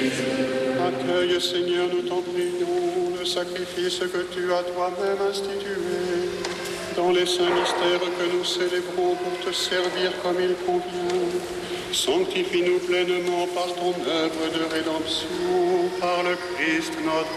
Accueille, Seigneur, nous t'en prions, le sacrifice que tu as toi-même institué dans les saints mystères que nous célébrons pour te servir comme il convient. Sanctifie-nous pleinement par ton œuvre de rédemption, par le Christ notre